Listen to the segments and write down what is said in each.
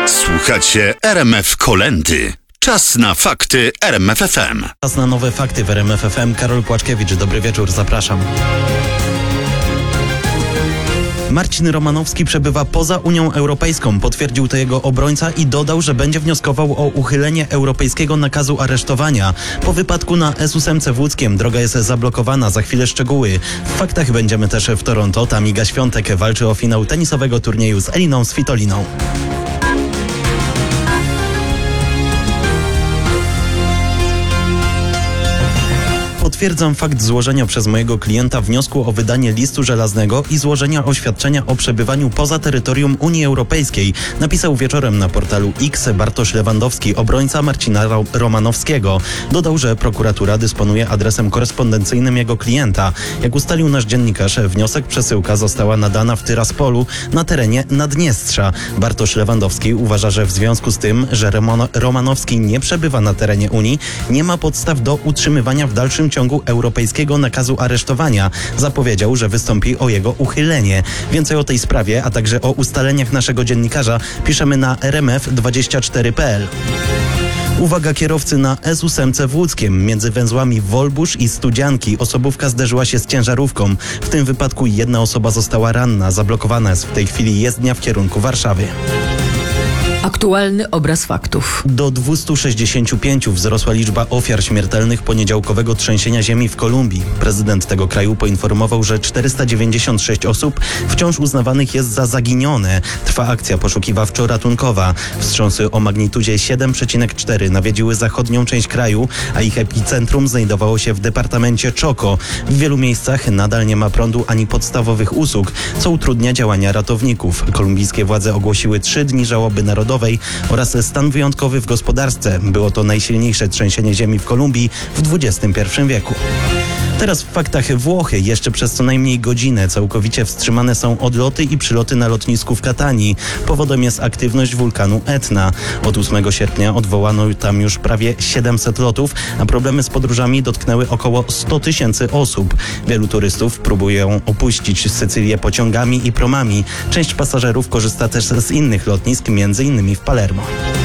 Słuchacie RMF Kolędy. Czas na fakty RMF FM. Czas na nowe fakty w RMF FM. Karol Płaczkiewicz, dobry wieczór, zapraszam. Marcin Romanowski przebywa poza Unią Europejską. Potwierdził to jego obrońca i dodał, że będzie wnioskował o uchylenie europejskiego nakazu aresztowania. Po wypadku na S8 w Łódzkiem droga jest zablokowana. Za chwilę szczegóły. W faktach będziemy też w Toronto. Tam Iga Świątek walczy o finał tenisowego turnieju z Eliną Svitoliną. Potwierdzam fakt złożenia przez mojego klienta wniosku o wydanie listu żelaznego i złożenia oświadczenia o przebywaniu poza terytorium Unii Europejskiej, napisał wieczorem na portalu X Bartosz Lewandowski, obrońca Marcina Romanowskiego. Dodał, że prokuratura dysponuje adresem korespondencyjnym jego klienta. Jak ustalił nasz dziennikarz, wniosek przesyłka została nadana w Tyraspolu na terenie Naddniestrza. Bartosz Lewandowski uważa, że w związku z tym, że Romanowski nie przebywa na terenie Unii, nie ma podstaw do utrzymywania w dalszym ciągu europejskiego nakazu aresztowania. Zapowiedział, że wystąpi o jego uchylenie. Więcej o tej sprawie, a także o ustaleniach naszego dziennikarza piszemy na rmf24.pl. Uwaga kierowcy na S8 w Łódzkiem. Między węzłami Wolbusz i Studzianki osobówka zderzyła się z ciężarówką. W tym wypadku jedna osoba została ranna. Zablokowana jest w tej chwili jezdnia w kierunku Warszawy. Aktualny obraz faktów. Do 265 wzrosła liczba ofiar śmiertelnych poniedziałkowego trzęsienia ziemi w Kolumbii. Prezydent tego kraju poinformował, że 496 osób wciąż uznawanych jest za zaginione. Trwa akcja poszukiwawczo-ratunkowa. Wstrząsy o magnitudzie 7,4 nawiedziły zachodnią część kraju, a ich epicentrum znajdowało się w departamencie Chocó. W wielu miejscach nadal nie ma prądu ani podstawowych usług, co utrudnia działania ratowników. Kolumbijskie władze ogłosiły 3 dni żałoby narodowej oraz stan wyjątkowy w gospodarce. Było to najsilniejsze trzęsienie ziemi w Kolumbii w XXI wieku. Teraz w faktach Włochy. Jeszcze przez co najmniej godzinę całkowicie wstrzymane są odloty i przyloty na lotnisku w Katanii. Powodem jest aktywność wulkanu Etna. Od 8 sierpnia odwołano tam już prawie 700 lotów, a problemy z podróżami dotknęły około 100 000 osób. Wielu turystów próbuje opuścić Sycylię pociągami i promami. Część pasażerów korzysta też z innych lotnisk, m.in. w Palermo.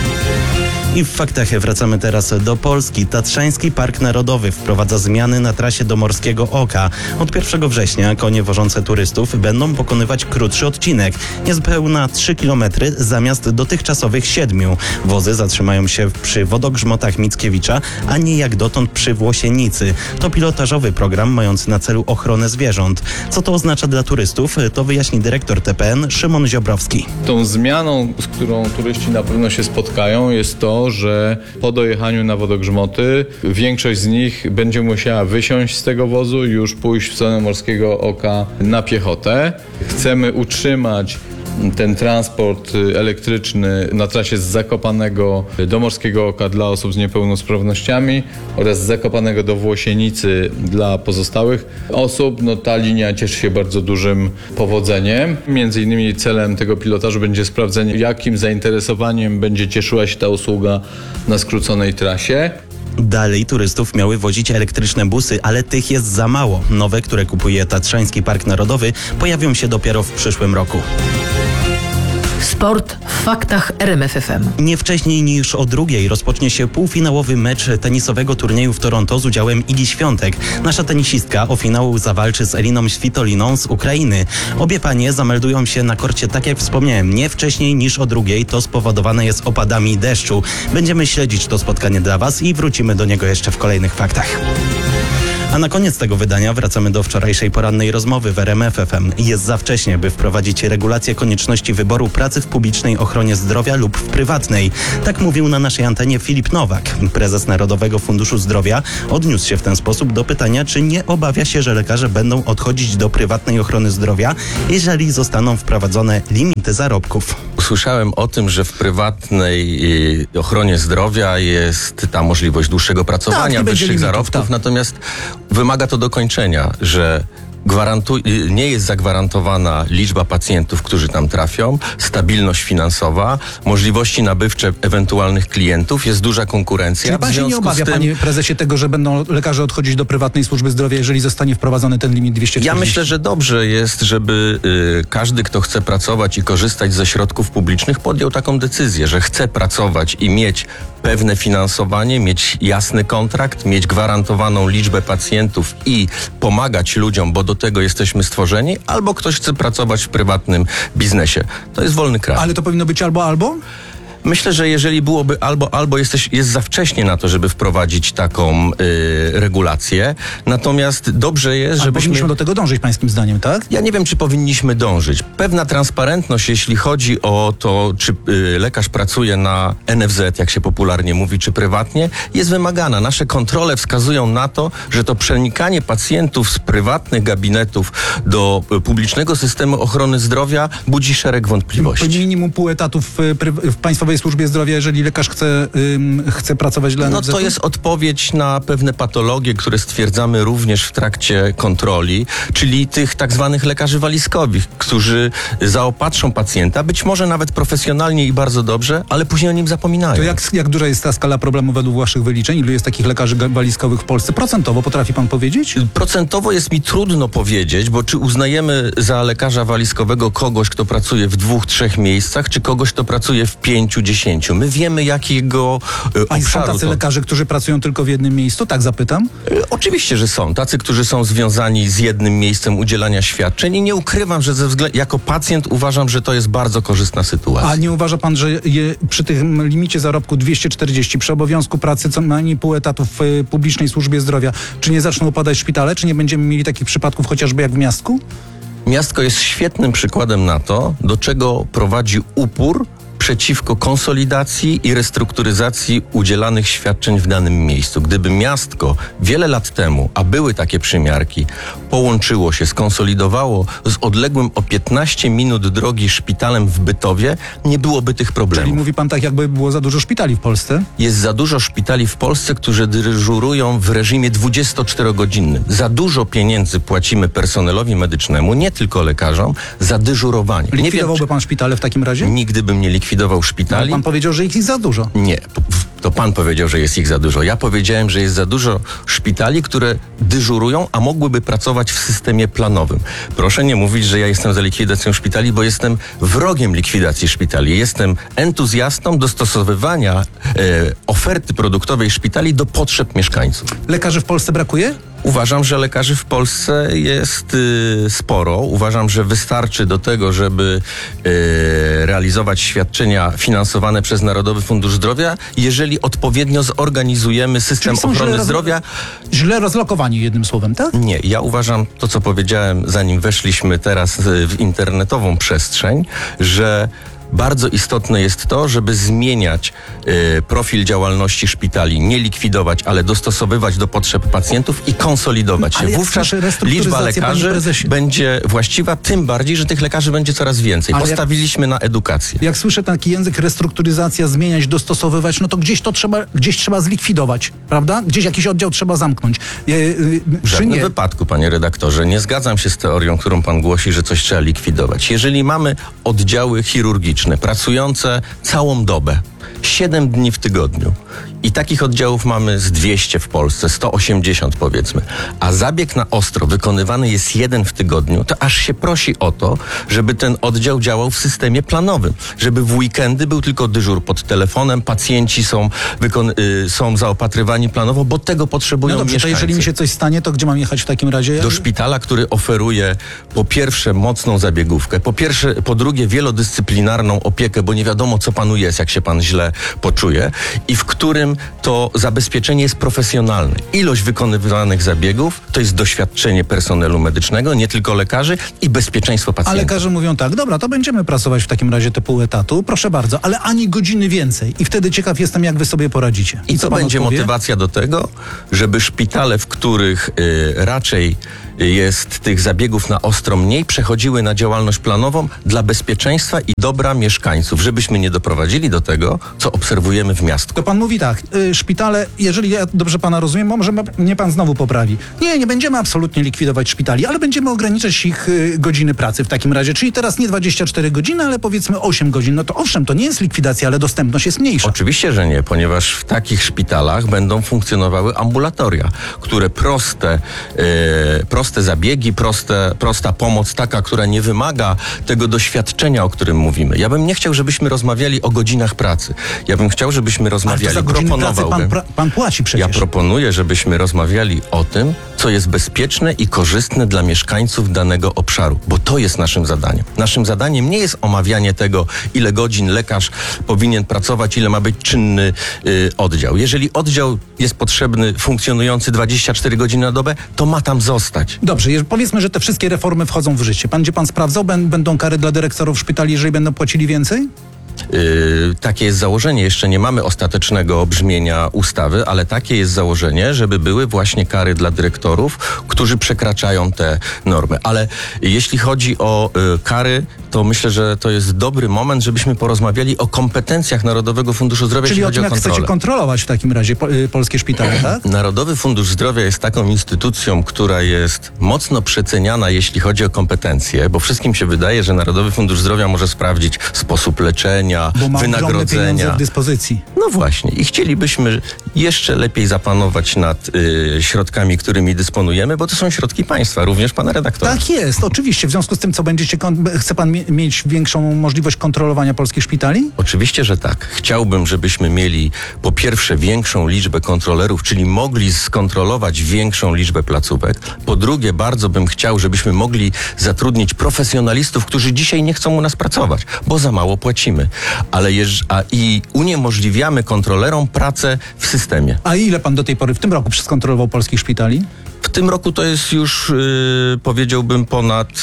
I w faktach wracamy teraz do Polski. Tatrzański Park Narodowy wprowadza zmiany na trasie do Morskiego Oka. Od 1 września konie wożące turystów będą pokonywać krótszy odcinek, niespełna 3 km zamiast dotychczasowych 7. Wozy zatrzymają się przy wodogrzmotach Mickiewicza, a nie jak dotąd przy Włosienicy. To pilotażowy program mający na celu ochronę zwierząt. Co to oznacza dla turystów, to wyjaśni dyrektor TPN Szymon Ziobrowski. Tą zmianą, z którą turyści na pewno się spotkają, jest to, że po dojechaniu na wodogrzmoty większość z nich będzie musiała wysiąść z tego wozu i już pójść w stronę Morskiego Oka na piechotę. Chcemy utrzymać ten transport elektryczny na trasie z Zakopanego do Morskiego Oka dla osób z niepełnosprawnościami oraz z Zakopanego do Włosienicy dla pozostałych osób. Ta linia cieszy się bardzo dużym powodzeniem. Między innymi celem tego pilotażu będzie sprawdzenie, jakim zainteresowaniem będzie cieszyła się ta usługa na skróconej trasie. Dalej turystów miały wozić elektryczne busy, ale tych jest za mało. Nowe, które kupuje Tatrzański Park Narodowy, pojawią się dopiero w przyszłym roku. Sport w faktach RMF FM. Nie wcześniej niż o 2:00 rozpocznie się półfinałowy mecz tenisowego turnieju w Toronto z udziałem Igi Świątek. Nasza tenisistka o finał zawalczy z Eliną Svitoliną z Ukrainy. Obie panie zameldują się na korcie, tak jak wspomniałem, nie wcześniej niż o 2:00. To spowodowane jest opadami deszczu. Będziemy śledzić to spotkanie dla Was i wrócimy do niego jeszcze w kolejnych faktach. A na koniec tego wydania wracamy do wczorajszej porannej rozmowy w RMF FM. Jest za wcześnie, by wprowadzić regulację konieczności wyboru pracy w publicznej ochronie zdrowia lub w prywatnej. Tak mówił na naszej antenie Filip Nowak. Prezes Narodowego Funduszu Zdrowia odniósł się w ten sposób do pytania, czy nie obawia się, że lekarze będą odchodzić do prywatnej ochrony zdrowia, jeżeli zostaną wprowadzone limity zarobków. Usłyszałem o tym, że w prywatnej ochronie zdrowia jest ta możliwość dłuższego pracowania, wyższych zarobków, natomiast wymaga to dokończenia, że nie jest zagwarantowana liczba pacjentów, którzy tam trafią, stabilność finansowa, możliwości nabywcze ewentualnych klientów, jest duża konkurencja. Czy pan się nie obawia, panie prezesie, tego, że będą lekarze odchodzić do prywatnej służby zdrowia, jeżeli zostanie wprowadzony ten limit 240? Ja myślę, że dobrze jest, żeby każdy, kto chce pracować i korzystać ze środków publicznych, podjął taką decyzję, że chce pracować i mieć pewne finansowanie, mieć jasny kontrakt, mieć gwarantowaną liczbę pacjentów i pomagać ludziom, bo do tego jesteśmy stworzeni, albo ktoś chce pracować w prywatnym biznesie. To jest wolny kraj. Ale to powinno być albo? Myślę, że jeżeli byłoby albo jest za wcześnie na to, żeby wprowadzić taką regulację. Natomiast dobrze jest, żebyśmy... powinniśmy do tego dążyć, pańskim zdaniem, tak? Ja nie wiem, czy powinniśmy dążyć. Pewna transparentność, jeśli chodzi o to, czy lekarz pracuje na NFZ, jak się popularnie mówi, czy prywatnie, jest wymagana. Nasze kontrole wskazują na to, że to przenikanie pacjentów z prywatnych gabinetów do publicznego systemu ochrony zdrowia budzi szereg wątpliwości. Minimum pół etatów w Państwowej Służbie Zdrowia, jeżeli lekarz chce pracować dla NFZ-u? No to jest odpowiedź na pewne patologie, które stwierdzamy również w trakcie kontroli, czyli tych tak zwanych lekarzy walizkowych, którzy zaopatrzą pacjenta, być może nawet profesjonalnie i bardzo dobrze, ale później o nim zapominają. To jak duża jest ta skala problemu według waszych wyliczeń? Ilu jest takich lekarzy walizkowych w Polsce? Procentowo potrafi pan powiedzieć? Procentowo jest mi trudno powiedzieć, bo czy uznajemy za lekarza walizkowego kogoś, kto pracuje w 2-3 miejscach, czy kogoś, kto pracuje w 5-10. My wiemy, jakiego A są obszaru tacy to... lekarze, którzy pracują tylko w jednym miejscu? Tak zapytam. Oczywiście, że są. Tacy, którzy są związani z jednym miejscem udzielania świadczeń i nie ukrywam, że jako pacjent uważam, że to jest bardzo korzystna sytuacja. A nie uważa pan, że przy tym limicie zarobku 240, przy obowiązku pracy co najmniej pół etatu w publicznej służbie zdrowia, czy nie zaczną upadać szpitale? Czy nie będziemy mieli takich przypadków chociażby jak w Miastku? Miastko jest świetnym przykładem na to, do czego prowadzi upór przeciwko konsolidacji i restrukturyzacji udzielanych świadczeń w danym miejscu. Gdyby Miastko wiele lat temu, a były takie przymiarki, połączyło się, skonsolidowało z odległym o 15 minut drogi szpitalem w Bytowie, nie byłoby tych problemów. Czyli mówi pan tak, jakby było za dużo szpitali w Polsce? Jest za dużo szpitali w Polsce, którzy dyżurują w reżimie 24-godzinnym. Za dużo pieniędzy płacimy personelowi medycznemu, nie tylko lekarzom, za dyżurowanie. Likwidowałby pan szpitale w takim razie? Nigdy bym nie likwidował szpitali. Pan powiedział, że ich jest za dużo. Nie, to pan powiedział, że jest ich za dużo. Ja powiedziałem, że jest za dużo szpitali, które dyżurują, a mogłyby pracować w systemie planowym. Proszę nie mówić, że ja jestem za likwidacją szpitali, bo jestem wrogiem likwidacji szpitali. Jestem entuzjastą dostosowywania oferty produktowej szpitali do potrzeb mieszkańców. Lekarzy w Polsce brakuje? Uważam, że lekarzy w Polsce jest sporo. Uważam, że wystarczy do tego, żeby realizować świadczenia finansowane przez Narodowy Fundusz Zdrowia, jeżeli odpowiednio zorganizujemy system ochrony zdrowia. Źle rozlokowani, jednym słowem, tak? Nie, ja uważam to, co powiedziałem, zanim weszliśmy teraz w internetową przestrzeń, że bardzo istotne jest to, żeby zmieniać profil działalności szpitali, nie likwidować, ale dostosowywać do potrzeb pacjentów i konsolidować się. Wówczas liczba lekarzy będzie właściwa, tym bardziej, że tych lekarzy będzie coraz więcej. Postawiliśmy na edukację. Jak słyszę taki język restrukturyzacja, zmieniać, dostosowywać, no to gdzieś trzeba zlikwidować, prawda? Gdzieś jakiś oddział trzeba zamknąć. W żadnym wypadku, panie redaktorze, nie zgadzam się z teorią, którą pan głosi, że coś trzeba likwidować. Jeżeli mamy oddziały chirurgiczne, pracujące całą dobę, 7 dni w tygodniu. I takich oddziałów mamy z 200 w Polsce, 180 powiedzmy. A zabieg na ostro wykonywany jest 1 w tygodniu, to aż się prosi o to, żeby ten oddział działał w systemie planowym. Żeby w weekendy był tylko dyżur pod telefonem, pacjenci są zaopatrywani planowo, bo tego potrzebują mieszkańcy. To jeżeli mi się coś stanie, to gdzie mam jechać w takim razie? Do szpitala, który oferuje po pierwsze mocną zabiegówkę, po drugie wielodyscyplinarną opiekę, bo nie wiadomo, co panu jest, jak się pan źle poczuje, i w którym to zabezpieczenie jest profesjonalne. Ilość wykonywanych zabiegów to jest doświadczenie personelu medycznego, nie tylko lekarzy, i bezpieczeństwo pacjenta. A lekarze mówią tak, dobra, to będziemy pracować w takim razie te pół etatu, proszę bardzo, ale ani godziny więcej. I wtedy ciekaw jestem, jak wy sobie poradzicie. I to będzie motywacja do tego, żeby szpitale, w których raczej jest tych zabiegów na ostro mniej, przechodziły na działalność planową dla bezpieczeństwa i dobra mieszkańców, żebyśmy nie doprowadzili do tego, co obserwujemy w miastku. To pan mówi tak, szpitale, jeżeli ja dobrze pana rozumiem, może mnie pan znowu poprawi. Nie będziemy absolutnie likwidować szpitali, ale będziemy ograniczać ich godziny pracy w takim razie. Czyli teraz nie 24 godziny, ale powiedzmy 8 godzin. No to owszem, to nie jest likwidacja, ale dostępność jest mniejsza. Oczywiście, że nie, ponieważ w takich szpitalach będą funkcjonowały ambulatoria, które proste zabiegi, prosta pomoc, taka, która nie wymaga tego doświadczenia, o którym mówimy. Ja bym nie chciał, żebyśmy rozmawiali o godzinach pracy. Ja bym chciał, żebyśmy rozmawiali, ale to za godziny pracy pan płaci przecież. Ja proponuję, żebyśmy rozmawiali o tym, co jest bezpieczne i korzystne dla mieszkańców danego obszaru, bo to jest naszym zadaniem. Naszym zadaniem nie jest omawianie tego, ile godzin lekarz powinien pracować, ile ma być czynny oddział. Jeżeli oddział jest potrzebny, funkcjonujący 24 godziny na dobę, to ma tam zostać. Dobrze, powiedzmy, że te wszystkie reformy wchodzą w życie. Gdzie pan sprawdzał, będą kary dla dyrektorów szpitali, jeżeli będą płacili więcej? Takie jest założenie. Jeszcze nie mamy ostatecznego brzmienia ustawy, ale takie jest założenie, żeby były właśnie kary dla dyrektorów, którzy przekraczają te normy. Ale jeśli chodzi o kary, to myślę, że to jest dobry moment, żebyśmy porozmawiali o kompetencjach Narodowego Funduszu Zdrowia, czyli jeśli chodzi o kontrolę. Chcecie kontrolować w takim razie polskie szpitale, tak? Narodowy Fundusz Zdrowia jest taką instytucją, która jest mocno przeceniana, jeśli chodzi o kompetencje, bo wszystkim się wydaje, że Narodowy Fundusz Zdrowia może sprawdzić sposób leczenia, bo ma wynagrodzenia w dyspozycji. No właśnie i chcielibyśmy jeszcze lepiej zapanować nad środkami, którymi dysponujemy, bo to są środki państwa, również pana redaktora. Tak jest, oczywiście. W związku z tym, co chce pan mieć większą możliwość kontrolowania polskich szpitali? Oczywiście, że tak. Chciałbym, żebyśmy mieli po pierwsze większą liczbę kontrolerów, czyli mogli skontrolować większą liczbę placówek. Po drugie, bardzo bym chciał, żebyśmy mogli zatrudnić profesjonalistów, którzy dzisiaj nie chcą u nas pracować, bo za mało płacimy. I uniemożliwiamy kontrolerom pracę w systemie. A ile pan do tej pory w tym roku skontrolował polskich szpitali? W tym roku to jest już, powiedziałbym, ponad...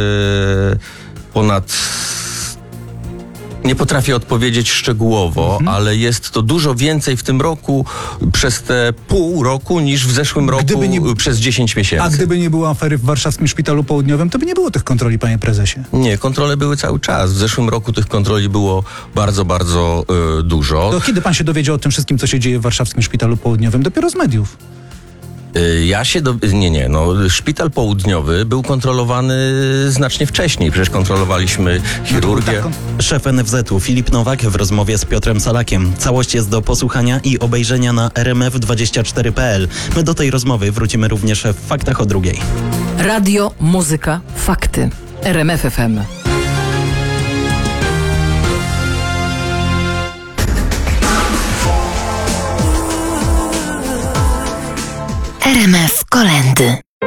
Nie potrafię odpowiedzieć szczegółowo, ale jest to dużo więcej w tym roku przez te pół roku niż w zeszłym roku przez 10 miesięcy. A gdyby nie było afery w warszawskim Szpitalu Południowym, to by nie było tych kontroli, panie prezesie. Nie, kontrole były cały czas. W zeszłym roku tych kontroli było bardzo, bardzo dużo. To kiedy pan się dowiedział o tym wszystkim, co się dzieje w warszawskim Szpitalu Południowym? Dopiero z mediów. Szpital Południowy był kontrolowany znacznie wcześniej. Przecież kontrolowaliśmy chirurgię. Szef NFZ-u Filip Nowak w rozmowie z Piotrem Salakiem. Całość jest do posłuchania i obejrzenia na rmf24.pl. My do tej rozmowy wrócimy również w Faktach o 2:00. Radio, muzyka, fakty. RMF FM.